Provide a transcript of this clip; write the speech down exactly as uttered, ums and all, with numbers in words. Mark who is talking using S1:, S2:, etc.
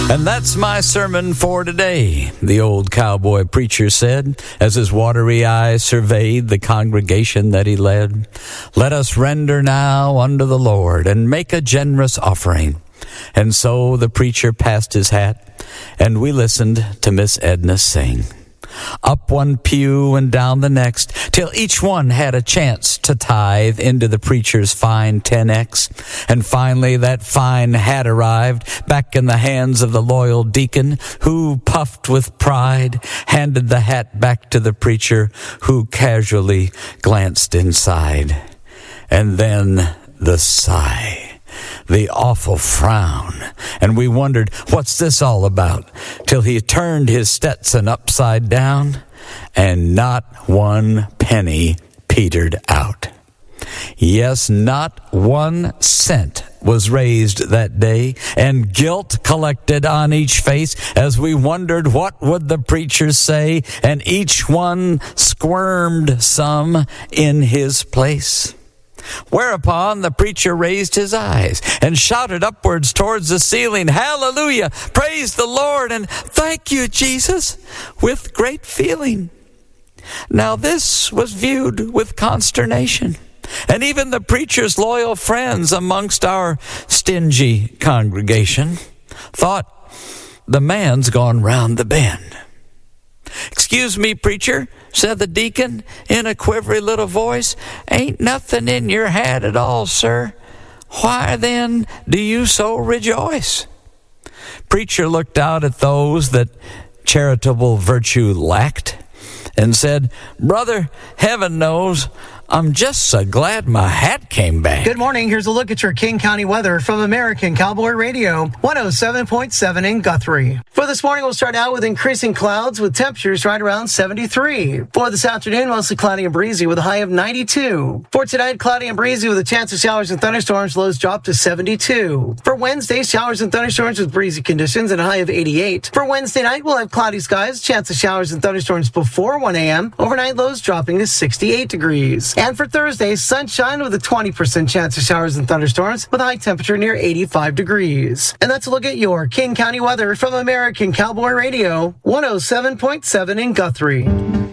S1: And that's my sermon for today, the old cowboy preacher said, as his watery eyes surveyed the congregation that he led. Let us render now unto the Lord and make a generous offering. And so the preacher passed his hat, and we listened to Miss Edna sing. Up one pew and down the next, till each one had a chance to tithe into the preacher's fine ten X. And finally that fine hat arrived back in the hands of the loyal deacon, who, puffed with pride, handed the hat back to the preacher, who casually glanced inside. And then the sigh. The awful frown, and we wondered, what's this all about? Till he turned his Stetson upside down, and not one penny petered out. Yes, not one cent was raised that day, and guilt collected on each face as we wondered what would the preacher say, and each one squirmed some in his place. Whereupon the preacher raised his eyes and shouted upwards towards the ceiling, Hallelujah! Praise the Lord, and thank you, Jesus, with great feeling. Now this was viewed with consternation, and even the preacher's loyal friends amongst our stingy congregation thought, the man's gone round the bend. Excuse me, preacher, said the deacon in a quivery little voice. Ain't nothing in your hat at all, sir. Why then do you so rejoice? Preacher looked out at those that charitable virtue lacked and said, Brother, heaven knows, I'm just so glad my hat came back.
S2: Good morning. Here's a look at your King County weather from American Cowboy Radio, one oh seven point seven in Guthrie. For this morning, we'll start out with increasing clouds with temperatures right around seventy-three. For this afternoon, mostly cloudy and breezy with a high of ninety-two. For tonight, cloudy and breezy with a chance of showers and thunderstorms, lows drop to seventy-two. For Wednesday, showers and thunderstorms with breezy conditions and a high of eighty-eight. For Wednesday night, we'll have cloudy skies, chance of showers and thunderstorms before one a.m. Overnight lows dropping to sixty-eight degrees. And for Thursday, sunshine with a twenty percent chance of showers and thunderstorms with a high temperature near eighty-five degrees. And that's a look at your King County weather from American Cowboy Radio, one oh seven point seven in Guthrie.